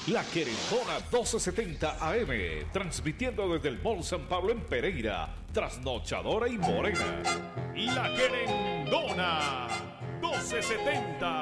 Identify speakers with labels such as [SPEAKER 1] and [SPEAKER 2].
[SPEAKER 1] La Querendona 1270 AM, transmitiendo desde el Mall San Pablo en Pereira, Trasnochadora y Morena. La Querendona 1270.